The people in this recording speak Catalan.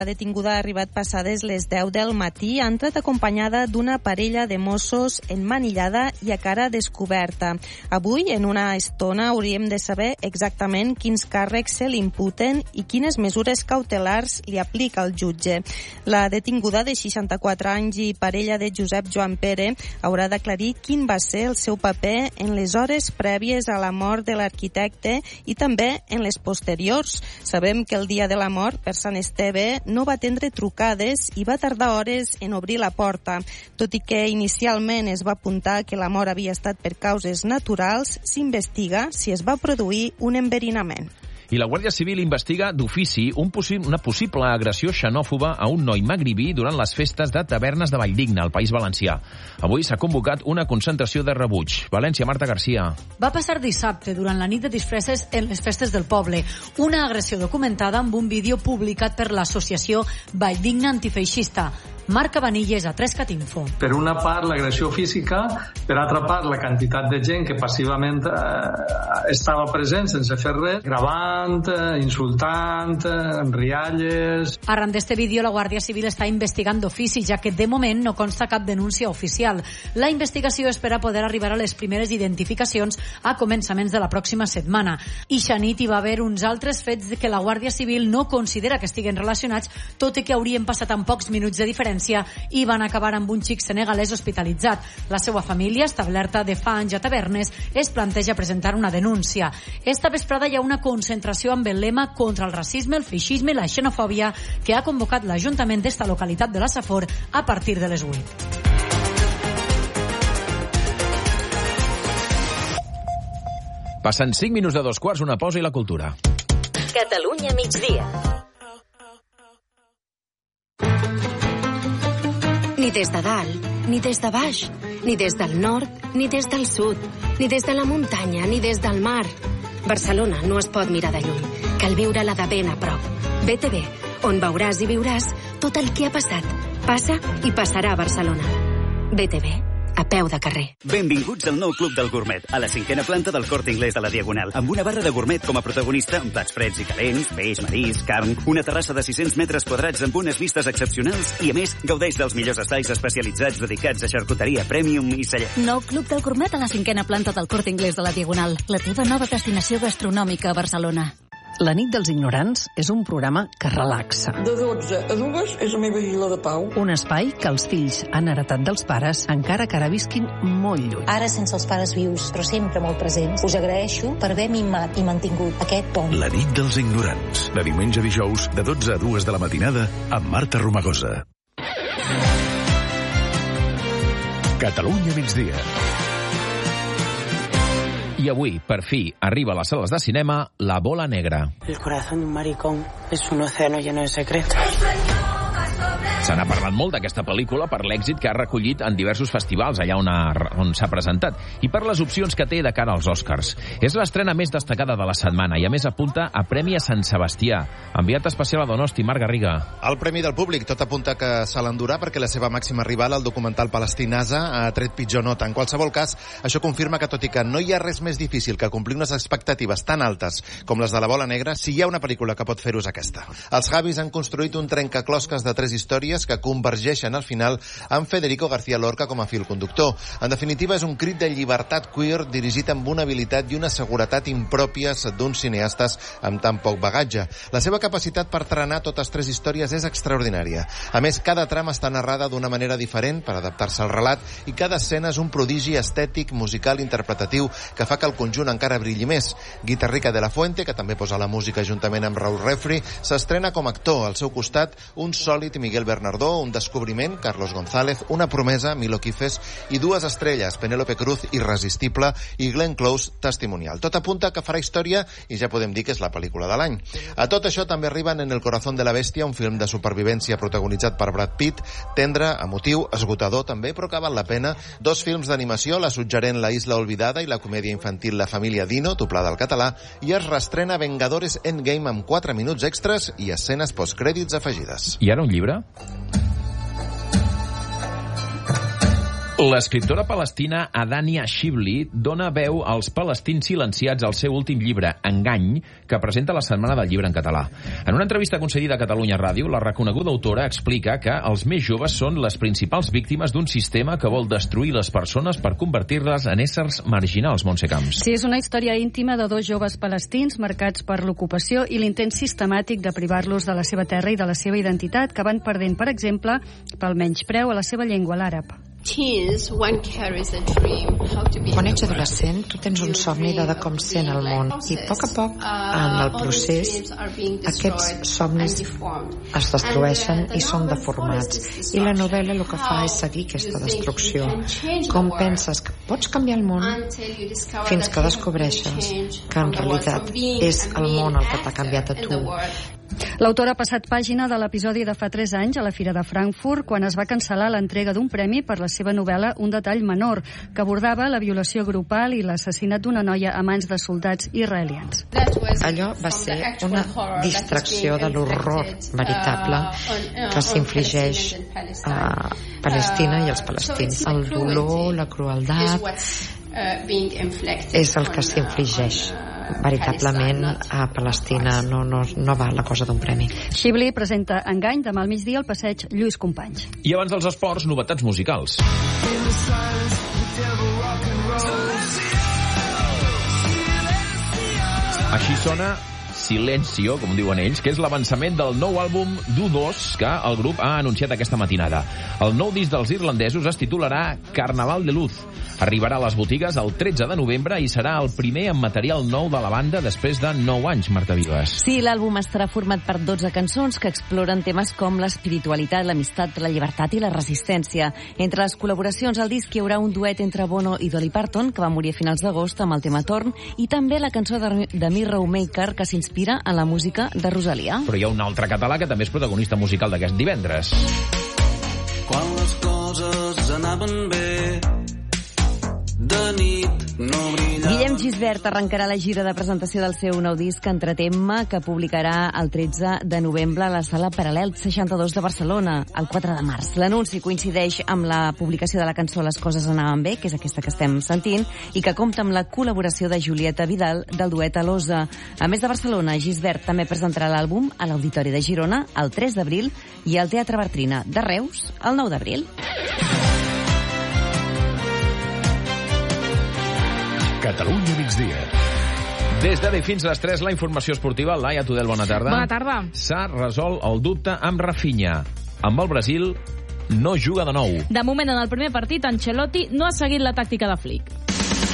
La detinguda ha arribat passades les 10 del matí, ha entrat acompanyada d'una parella de Mossos emmanillada i a cara descoberta. Avui, en una estona, hauríem de saber exactament quins càrrecs se li imputen i quines mesures cautelars li aplica el jutge. La detinguda de 64 anys i parella de Josep Joan Pere haurà d'aclarir quin va ser el seu paper en les hores prèvies a la mort de l'arquitecte i també en les posteriors. Sabem que el dia de la mort, per Sant Esteve, no va atendre trucades i va tardar hores en obrir la porta. Tot i que inicialment es va apuntar que la mort havia estat per causes naturals, s'investiga si es va produir un enverinament. I la Guàrdia Civil investiga d'ofici una possible agressió xenòfoba a un noi magribí durant les festes de tavernes de Valldigna, al País Valencià. Avui s'ha convocat una concentració de rebuig. València, Marta Garcia. Va passar dissabte, durant la nit de disfresses en les festes del poble. Una agressió documentada amb un vídeo publicat per l'associació Valldigna Antifeixista. Marc Cabanilles, a 3CAT-Info. Per una part, l'agressió física, per altra part, la quantitat de gent que passivament estava present sense fer res, gravant, insultant, amb rialles. Arran d'este vídeo, la Guàrdia Civil està investigant d'ofici, ja que de moment no consta cap denúncia oficial. La investigació espera poder arribar a les primeres identificacions a començaments de la pròxima setmana. I nit hi va haver uns altres fets que la Guàrdia Civil no considera que estiguen relacionats, tot i que haurien passat en pocs minuts de diferència i van acabar amb un xic senegalès hospitalitzat. La seva família, establerta de fa anys a Tavernes, es planteja presentar una denúncia. Esta vesprada hi ha una concentració amb el lema contra el racisme, el feixisme i la xenofòbia que ha convocat l'Ajuntament d'esta localitat de la Safor a partir de les 8. Passen 5 minuts de 2:15, una pausa i la cultura. Catalunya migdia. Ni des de dalt, ni des de baix, ni des del nord, ni des del sud, ni des de la muntanya, ni des del mar. Barcelona no es pot mirar de lluny, cal viure-la de ben a prop. BTV, on veuràs i viuràs tot el que ha passat, passa i passarà a Barcelona. BTV, a peu de carrer. Benvinguts al nou Club del Gourmet, a la 5a planta del Corte Inglés de la Diagonal, amb una barra de gourmet com a protagonista, amb plats freds i calents, peix, marisc, carn, una terrassa de 600 metres quadrats amb unes vistes excepcionals i, a més, gaudeix dels millors estais especialitzats dedicats a xarcuteria premium i celler. Nou Club del Gourmet a la 5a planta del Corte Inglés de la Diagonal, la teva nova destinació gastronòmica a Barcelona. La nit dels ignorants és un programa que relaxa. De 12 a 2 és la meva isla de pau. Un espai que els fills han heretat dels pares, encara que ara visquin molt lluny. Ara sense els pares vius, però sempre molt presents, us agraeixo per haver mimat i mantingut aquest pont. La nit dels ignorants, de diumenge a dijous, de 12 a 2 de la matinada, amb Marta Romagosa. Catalunya migdia. I avui, per fi, arriba a les sales de cinema La Bola Negra. El corazón de un maricón es un océano lleno de secretos. Se n'ha parlat molt d'aquesta pel·lícula per l'èxit que ha recollit en diversos festivals allà on s'ha presentat i per les opcions que té de cara als Oscars. És l'estrena més destacada de la setmana i a més apunta a Premi a Sant Sebastià. Enviat especial a Donosti, Marc Garriga. El Premi del Públic tot apunta que se l'endurà perquè la seva màxima rival, el documental palestí NASA, ha tret pitjor nota. En qualsevol cas, això confirma que tot i que no hi ha res més difícil que complir unes expectatives tan altes com les de La Bola Negra, si hi ha una pel·lícula que pot fer-ho és aquesta. Els Javis han construït un trencaclosques de 3 històries que convergeixen al final amb Federico García Lorca com a fil conductor. En definitiva, és un crit de llibertat queer dirigit amb una habilitat i una seguretat impròpies d'uns cineastes amb tan poc bagatge. La seva capacitat per trenar totes 3 històries és extraordinària. A més, cada trama està narrada d'una manera diferent per adaptar-se al relat i cada escena és un prodigi estètic, musical, interpretatiu que fa que el conjunt encara brilli més. Guitarrica de la Fuente, que també posa la música juntament amb Raúl Refri, s'estrena com a actor. Al seu costat, un sòlid Miguel Bernardó, un descobriment, Carlos González, una promesa, Milo Quifes, i 2 estrelles, Penélope Cruz, Irresistible, i Glenn Close, Testimonial. Tot apunta que farà història i ja podem dir que és la pel·lícula de l'any. A tot això també arriben En el corazón de la bestia, un film de supervivència protagonitzat per Brad Pitt, tendre, emotiu, esgotador també, però que val la pena. 2 films d'animació, la suggerent La isla olvidada i la comèdia infantil La família Dino, doblada al català, i es reestrena Vengadores Endgame amb 4 minuts extras i escenes postcrèdits afegides. I ara un llibre? L'escriptora palestina Adania Shibli dona veu als palestins silenciats al seu últim llibre, Engany, que presenta la Setmana del Llibre en català. En una entrevista concedida a Catalunya Ràdio, la reconeguda autora explica que els més joves són les principals víctimes d'un sistema que vol destruir les persones per convertir-les en éssers marginals, Montse Camps. Sí, és una història íntima de dos joves palestins marcats per l'ocupació i l'intent sistemàtic de privar-los de la seva terra i de la seva identitat, que van perdent, per exemple, pel menyspreu a la seva llengua, l'àrab. Quan ets adolescent, tu tens un somni de com sent el món i a poc, en el procés, aquests somnis es destrueixen i són deformats. I la novel·la el que fa és seguir aquesta destrucció. Com penses que pots canviar el món fins que descobreixes que en realitat és el món el que t'ha canviat a tu. L'autora ha passat pàgina de l'episodi de fa 3 anys a la Fira de Frankfurt, quan es va cancel·lar l'entrega d'un premi per la seva novel·la Un detall menor, que abordava la violació grupal i l'assassinat d'una noia a mans de soldats israelians. Allò va ser una distracció de l'horror veritable que s'infligeix a Palestina i als palestins. El dolor, la crueldat és el que s'infligeix. Veritablement a Palestina no va la cosa d'un premi. Shibli presenta Engany demà al migdia al passeig Lluís Companys. I abans dels esports, novetats musicals. Així sona Silencio, com diuen ells, que és l'avançament del nou àlbum d'U2 que el grup ha anunciat aquesta matinada. El nou disc dels irlandesos es titularà Carnaval de Luz. Arribarà a les botigues el 13 de novembre i serà el primer en material nou de la banda després de 9 anys, Marta Vives. Sí, l'àlbum estarà format per 12 cançons que exploren temes com l'espiritualitat, l'amistat, la llibertat i la resistència. Entre les col·laboracions al disc hi haurà un duet entre Bono i Dolly Parton, que va morir a finals d'agost amb el tema Torn, i també la cançó de Mirror Maker, que s'inspira en la música de Rosalia. Però hi ha un altre català que també és protagonista musical d'aquest divendres. Quan les coses anaven bé, de nit no brillava. Guillem Gisbert arrencarà la gira de presentació del seu nou disc Entretemma, que publicarà el 13 de novembre a la Sala Paral·lel 62 de Barcelona, el 4 de març. L'anunci coincideix amb la publicació de la cançó Les coses anaven bé, que és aquesta que estem sentint, i que compta amb la col·laboració de Julieta Vidal del duet Alosa. A més de Barcelona, Gisbert també presentarà l'àlbum a l'Auditori de Girona el 3 d'abril i al Teatre Bartrina de Reus el 9 d'abril. Catalunya migdia. Des d'ara i fins a les 3, la informació esportiva. Laia Tudel, bona tarda. Bona tarda. S'ha resolt el dubte amb Rafinha. Amb el Brasil no juga de nou. De moment, en el primer partit, Ancelotti no ha seguit la tàctica de Flick.